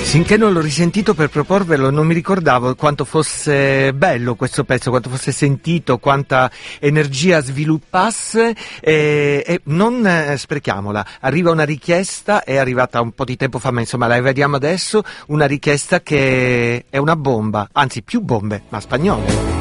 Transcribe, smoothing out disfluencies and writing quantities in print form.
Finché non l'ho risentito per proporvelo non mi ricordavo quanto fosse bello questo pezzo, quanto fosse sentito, quanta energia sviluppasse e non sprechiamola. Arriva una richiesta, è arrivata un po' di tempo fa, ma insomma la vediamo adesso, una richiesta che è una bomba, anzi più bombe, ma spagnole.